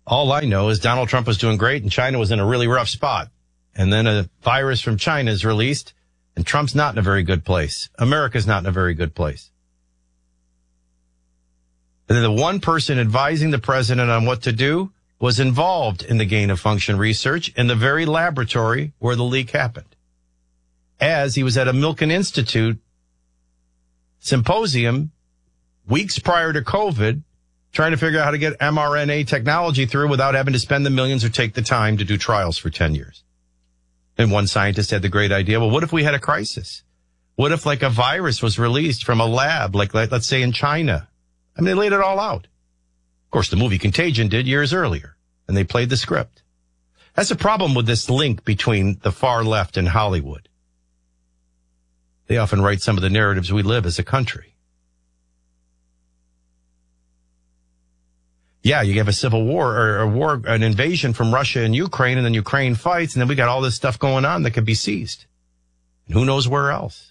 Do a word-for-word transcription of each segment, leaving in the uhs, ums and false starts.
All I know is Donald Trump was doing great and China was in a really rough spot. And then a virus from China is released and Trump's not in a very good place. America's not in a very good place. And the one person advising the president on what to do was involved in the gain of function research in the very laboratory where the leak happened. As he was at a Milken Institute symposium weeks prior to COVID, trying to figure out how to get mRNA technology through without having to spend the millions or take the time to do trials for ten years. And one scientist had the great idea, well, what if we had a crisis? What if like a virus was released from a lab, like, like let's say in China? I mean, they laid it all out. Of course, the movie Contagion did years earlier, and they played the script. That's the problem with this link between the far left and Hollywood. They often write some of the narratives we live as a country. Yeah, you have a civil war or a war, an invasion from Russia and Ukraine, and then Ukraine fights, and then we got all this stuff going on that could be seized. And who knows where else?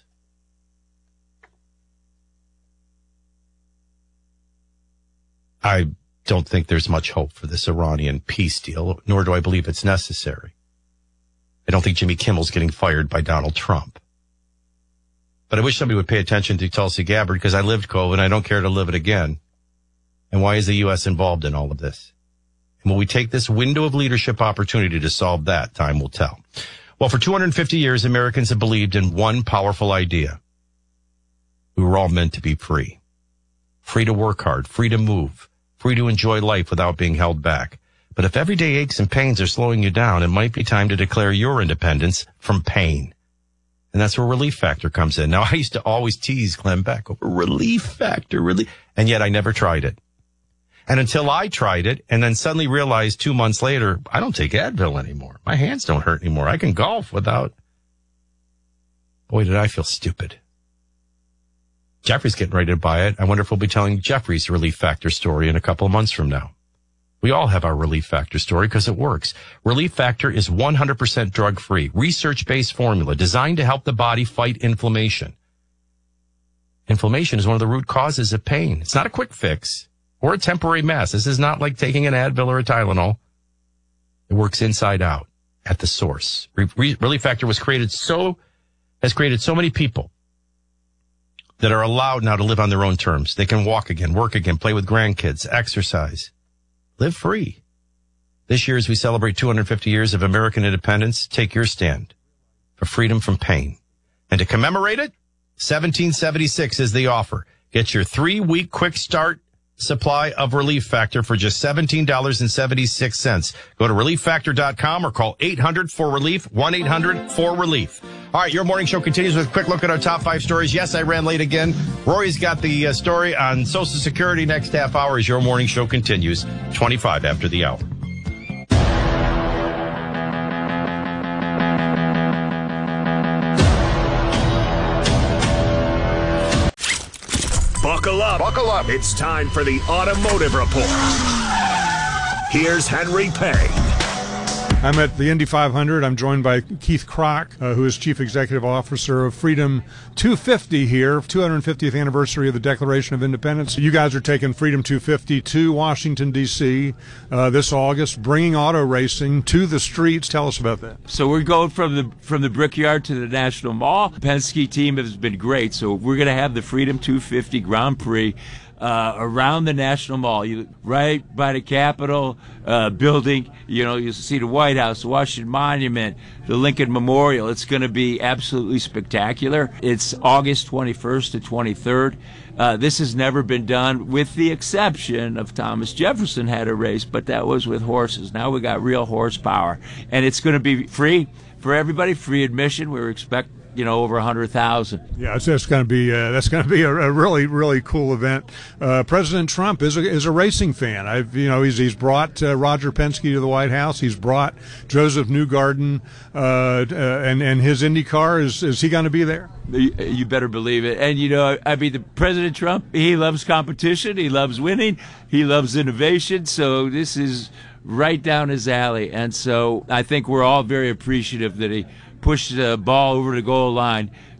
I don't think there's much hope for this Iranian peace deal, nor do I believe it's necessary. I don't think Jimmy Kimmel's getting fired by Donald Trump. But I wish somebody would pay attention to Tulsi Gabbard because I lived COVID and I don't care to live it again. And why is the U S involved in all of this? And will we take this window of leadership opportunity to solve that? Time will tell. Well, for two hundred fifty years, Americans have believed in one powerful idea. We were all meant to be free. Free to work hard, free to move, free to enjoy life without being held back. But if everyday aches and pains are slowing you down, it might be time to declare your independence from pain. And that's where Relief Factor comes in. Now, I used to always tease Glenn Beck over Relief Factor, relief, and yet I never tried it. And until I tried it and then suddenly realized two months later, I don't take Advil anymore. My hands don't hurt anymore. I can golf without. Boy, did I feel stupid. Jeffrey's getting ready to buy it. I wonder if we'll be telling Jeffrey's Relief Factor story in a couple of months from now. We all have our Relief Factor story because it works. Relief Factor is one hundred percent drug-free, research-based formula designed to help the body fight inflammation. Inflammation is one of the root causes of pain. It's not a quick fix or a temporary mess. This is not like taking an Advil or a Tylenol. It works inside out at the source. Re- Relief Factor was created so, has created so many people that are allowed now to live on their own terms. They can walk again, work again, play with grandkids, exercise, live free. This year, as we celebrate two hundred fifty years of American independence, take your stand for freedom from pain. And to commemorate it, seventeen seventy-six is the offer. Get your three-week quick start supply of Relief Factor for just seventeen dollars and seventy-six cents. Go to relief factor dot com or call eight hundred four relief, one eight hundred four relief. All right, your morning show continues with a quick look at our top five stories. Yes, I ran late again. Rory's got the uh, story on Social Security next half hour as your morning show continues, twenty-five after the hour. Buckle up. Buckle up. It's time for the Automotive Report. Here's Henry Payne. I'm at the Indy five hundred. I'm joined by Keith Kroc, uh, who is Chief Executive Officer of Freedom two fifty here, two hundred fiftieth anniversary of the Declaration of Independence. You guys are taking Freedom two fifty to Washington, D C uh, this August, bringing auto racing to the streets. Tell us about that. So we're going from the from the Brickyard to the National Mall. The Penske team has been great. So we're going to have the Freedom two fifty Grand Prix Uh, around the National Mall, you right by the Capitol uh, building. You know, you see the White House, the Washington Monument, the Lincoln Memorial. It's going to be absolutely spectacular. It's August twenty-first to twenty-third. Uh, this has never been done, with the exception of Thomas Jefferson had a race, but that was with horses. Now we got real horsepower, and it's going to be free for everybody, free admission. We expect, you know, over a hundred thousand. Yeah, it's, that's going to be uh, that's going to be a, a really really cool event. Uh, President Trump is a, is a racing fan. I've you know he's he's brought uh, Roger Penske to the White House. He's brought Joseph Newgarden, uh, uh, and and his Indy car. Is is he going to be there? You, you better believe it. And you know, I mean, the President Trump, he loves competition. He loves winning. He loves innovation. So this is right down his alley. And so I think we're all very appreciative that he pushed the ball over the goal line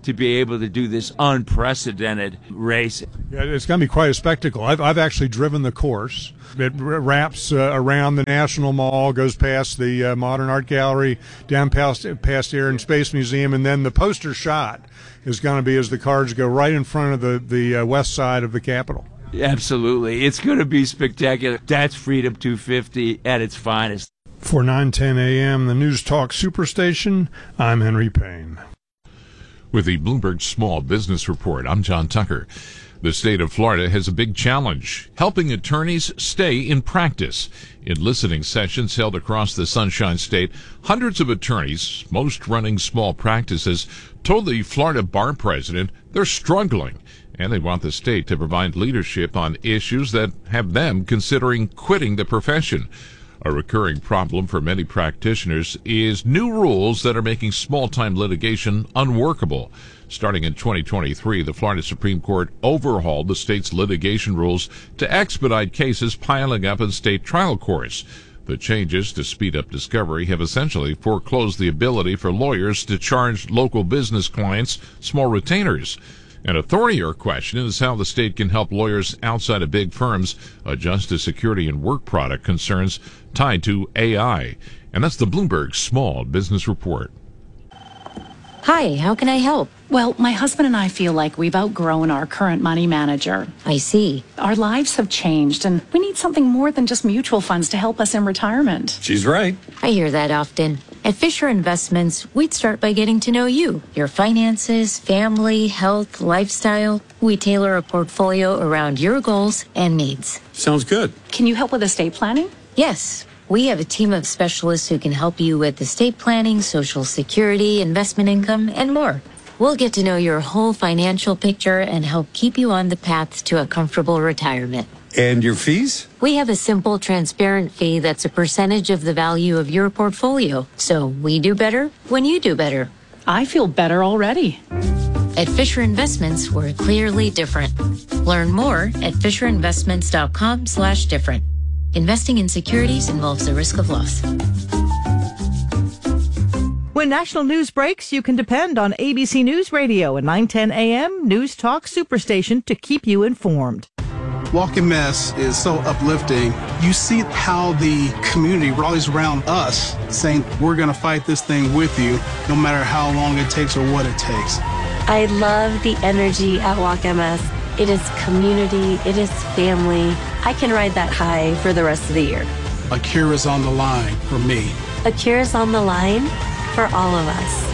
to be able to do this unprecedented race. Yeah, it's going to be quite a spectacle. I've, I've actually driven the course. It wraps uh, around the National Mall, goes past the uh, Modern Art Gallery, down past, past Air and Space Museum, and then the poster shot is going to be as the cars go right in front of the, the uh, west side of the Capitol. Absolutely. It's going to be spectacular. That's Freedom two fifty at its finest. For nine ten a.m., the News Talk Superstation, I'm Henry Payne. With the Bloomberg Small Business Report, I'm John Tucker. The state of Florida has a big challenge, helping attorneys stay in practice. In listening sessions held across the Sunshine State, hundreds of attorneys, most running small practices, told the Florida bar president they're struggling, and they want the state to provide leadership on issues that have them considering quitting the profession. A recurring problem for many practitioners is new rules that are making small-time litigation unworkable. Starting in twenty twenty-three, the Florida Supreme Court overhauled the state's litigation rules to expedite cases piling up in state trial courts. The changes to speed up discovery have essentially foreclosed the ability for lawyers to charge local business clients small retainers. An thornier question is how the state can help lawyers outside of big firms adjust to security and work product concerns tied to A I. And that's the Bloomberg Small Business Report. Hi, how can I help? Well, my husband and I feel like we've outgrown our current money manager. I see. Our lives have changed, and we need something more than just mutual funds to help us in retirement. She's right. I hear that often. At Fisher Investments, we'd start by getting to know you, your finances, family, health, lifestyle. We tailor a portfolio around your goals and needs. Sounds good. Can you help with estate planning? Yes. We have a team of specialists who can help you with estate planning, Social Security, investment income, and more. We'll get to know your whole financial picture and help keep you on the path to a comfortable retirement. And your fees? We have a simple, transparent fee that's a percentage of the value of your portfolio. So we do better when you do better. I feel better already. At Fisher Investments, we're clearly different. Learn more at FisherInvestments.com slash different. Investing in securities involves the risk of loss. When national news breaks, you can depend on A B C News Radio at nine ten a.m. News Talk Superstation to keep you informed. Walk in Mess is so uplifting. You see how the community rallies around us saying, we're going to fight this thing with you, no matter how long it takes or what it takes. I love the energy at Walk M S. It is community, it is family. I can ride that high for the rest of the year. A cure is on the line for me. A cure is on the line for all of us.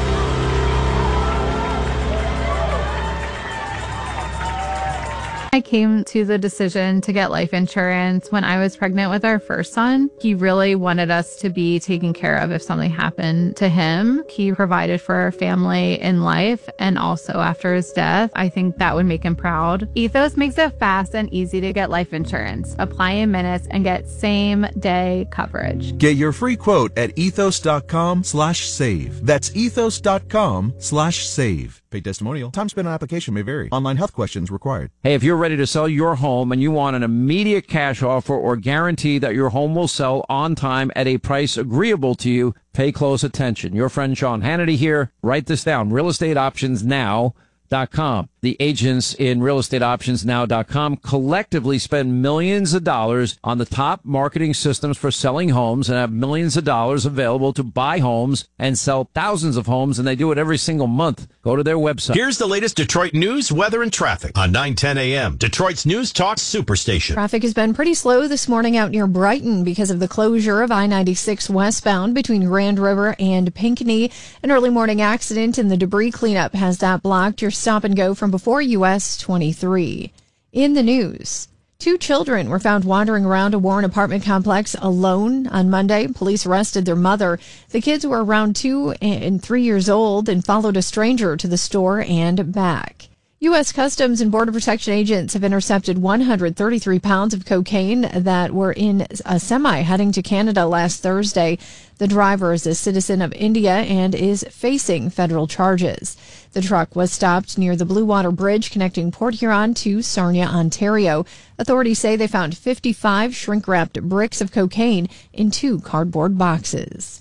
I came to the decision to get life insurance when I was pregnant with our first son. He really wanted us to be taken care of if something happened to him. He provided for our family in life and also after his death. I think that would make him proud. Ethos makes it fast and easy to get life insurance. Apply in minutes and get same day coverage. Get your free quote at ethos.com slash save. That's ethos.com slash save. Paid testimonial. Time spent on application may vary. Online health questions required. Hey, if you're ready to sell your home and you want an immediate cash offer or guarantee that your home will sell on time at a price agreeable to you, pay close attention. Your friend Sean Hannity here. Write this down. real estate options now dot com. The agents in real estate options now dot com collectively spend millions of dollars on the top marketing systems for selling homes and have millions of dollars available to buy homes and sell thousands of homes, and they do it every single month. Go to their website. Here's the latest Detroit news, weather, and traffic on nine ten a.m. Detroit's News Talk Superstation. Traffic has been pretty slow this morning out near Brighton because of the closure of I ninety-six westbound between Grand River and Pinckney. An early morning accident and the debris cleanup has that blocked. Your stop and go from before U S twenty-three. In the news, two children were found wandering around a Warren apartment complex alone on Monday. Police arrested their mother. The kids were around two and three years old and followed a stranger to the store and back. U S Customs and Border Protection agents have intercepted one hundred thirty-three pounds of cocaine that were in a semi heading to Canada last Thursday. The driver is a citizen of India and is facing federal charges. The truck was stopped near the Blue Water Bridge connecting Port Huron to Sarnia, Ontario. Authorities say they found fifty-five shrink-wrapped bricks of cocaine in two cardboard boxes.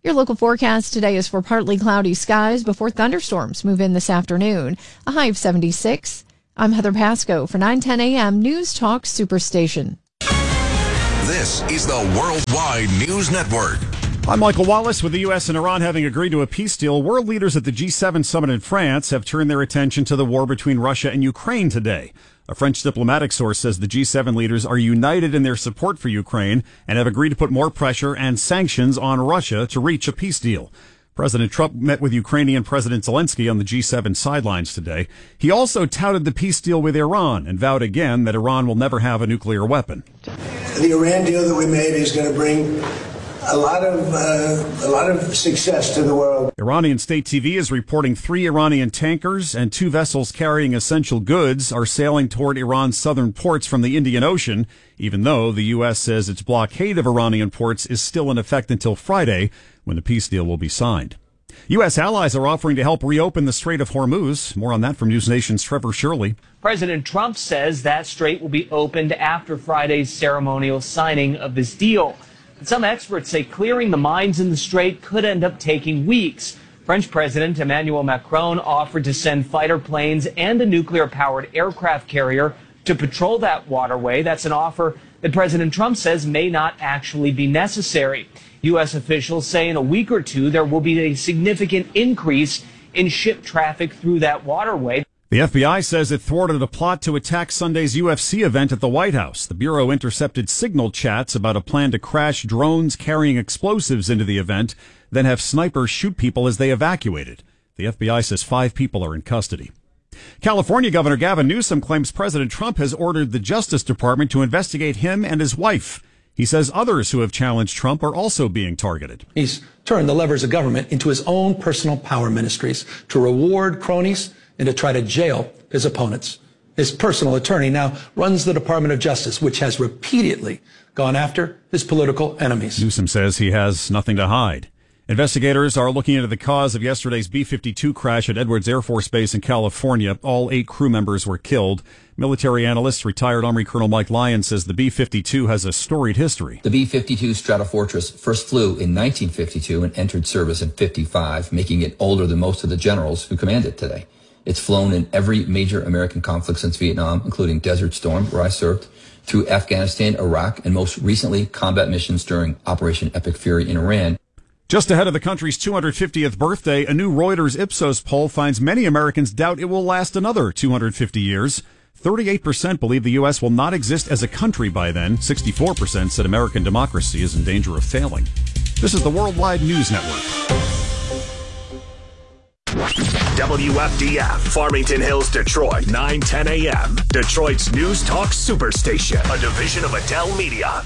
Your local forecast today is for partly cloudy skies before thunderstorms move in this afternoon. A high of seventy-six. I'm Heather Pasco for nine ten a.m. News Talk Superstation. This is the Worldwide News Network. I'm Michael Wallace. With the U S and Iran having agreed to a peace deal, world leaders at the G seven summit in France have turned their attention to the war between Russia and Ukraine today. A French diplomatic source says the G seven leaders are united in their support for Ukraine and have agreed to put more pressure and sanctions on Russia to reach a peace deal. President Trump met with Ukrainian President Zelensky on the G seven sidelines today. He also touted the peace deal with Iran and vowed again that Iran will never have a nuclear weapon. The Iran deal that we made is going to bring a lot of uh, a lot of success to the world. Iranian state T V is reporting three Iranian tankers and two vessels carrying essential goods are sailing toward Iran's southern ports from the Indian Ocean, even though the U S says its blockade of Iranian ports is still in effect until Friday, when the peace deal will be signed. U S allies are offering to help reopen the Strait of Hormuz. More on that from News Nation's Trevor Shirley. President Trump says that strait will be opened after Friday's ceremonial signing of this deal. But some experts say clearing the mines in the strait could end up taking weeks. French President Emmanuel Macron offered to send fighter planes and a nuclear-powered aircraft carrier to patrol that waterway. That's an offer that President Trump says may not actually be necessary. U S officials say in a week or two there will be a significant increase in ship traffic through that waterway. The F B I says it thwarted a plot to attack Sunday's U F C event at the White House. The Bureau intercepted signal chats about a plan to crash drones carrying explosives into the event, then have snipers shoot people as they evacuated. The F B I says five people are in custody. California Governor Gavin Newsom claims President Trump has ordered the Justice Department to investigate him and his wife. He says others who have challenged Trump are also being targeted. He's turned the levers of government into his own personal power ministries to reward cronies and to try to jail his opponents. His personal attorney now runs the Department of Justice, which has repeatedly gone after his political enemies. Newsom says he has nothing to hide. Investigators are looking into the cause of yesterday's B fifty-two crash at Edwards Air Force Base in California. All eight crew members were killed. Military analyst, retired Army Colonel Mike Lyon, says the B fifty-two has a storied history. The B fifty-two Stratofortress first flew in nineteen fifty-two and entered service in fifty-five, making it older than most of the generals who command it today. It's flown in every major American conflict since Vietnam, including Desert Storm, where I served, through Afghanistan, Iraq, and most recently combat missions during Operation Epic Fury in Iran. Just ahead of the country's two hundred fiftieth birthday, a new Reuters Ipsos poll finds many Americans doubt it will last another two hundred fifty years. thirty-eight percent believe the U S will not exist as a country by then. sixty-four percent said American democracy is in danger of failing. This is the Worldwide News Network. W F D F, Farmington Hills, Detroit, nine ten a.m. Detroit's News Talk Superstation, a division of Adele Media.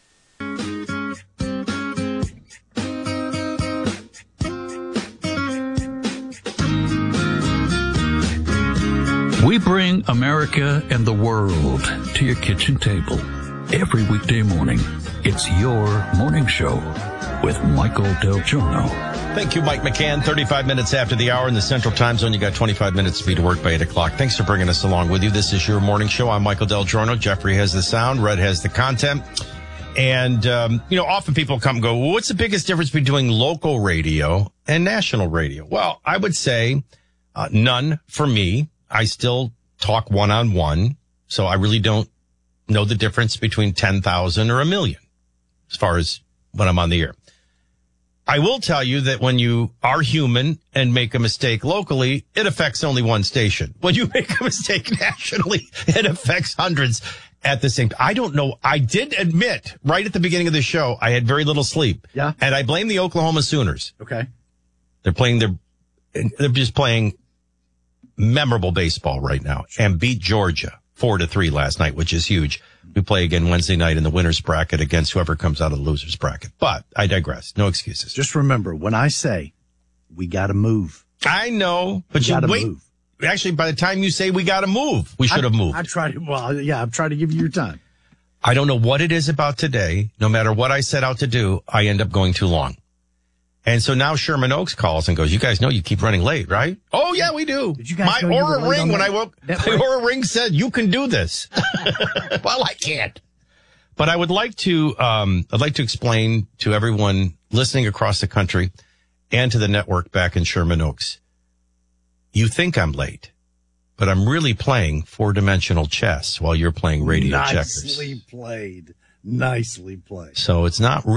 We bring America and the world to your kitchen table every weekday morning. It's your morning show with Michael Del Giorno. Thank you, Mike McCann. thirty-five minutes after the hour in the Central Time Zone. You got twenty-five minutes to be to work by eight o'clock. Thanks for bringing us along with you. This is your morning show. I'm Michael Del Giorno. Jeffrey has the sound. Red has the content. And, um, you know, often people come and go, well, what's the biggest difference between doing local radio and national radio? Well, I would say uh, none for me. I still talk one-on-one, so I really don't know the difference between ten thousand or a million as far as when I'm on the air. I will tell you that when you are human and make a mistake locally, it affects only one station. When you make a mistake nationally, it affects hundreds at the same time. I don't know. I did admit right at the beginning of the show, I had very little sleep. Yeah. And I blame the Oklahoma Sooners. Okay. They're playing their, they're just playing memorable baseball right now and beat Georgia four to three last night, which is huge. We play again Wednesday night in the winner's bracket against whoever comes out of the loser's bracket. But I digress. No excuses. Just remember, when I say we got to move. I know, but you you wait. Move. Actually, by the time you say we got to move, we should have moved. I tried to, well, yeah, I'm trying to give you your time. I don't know what it is about today. No matter what I set out to do, I end up going too long. And so now Sherman Oaks calls and goes, you guys know you keep running late, right? Oh, yeah, we do. Did you guys My know Aura you were late ring, on when that? I woke, That my ring? Aura ring said, you can do this. Well, I can't. But I would like to, um, I'd like to explain to everyone listening across the country and to the network back in Sherman Oaks. You think I'm late, but I'm really playing four-dimensional chess while you're playing radio checkers. Nicely played. Nicely played. So it's not